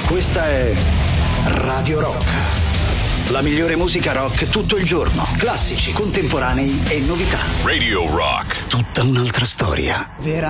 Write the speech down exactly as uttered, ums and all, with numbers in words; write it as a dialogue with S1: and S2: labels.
S1: Questa è Radio Rock. La migliore musica rock tutto il giorno. Classici, contemporanei e novità.
S2: Radio Rock.
S1: Tutta un'altra storia. Vera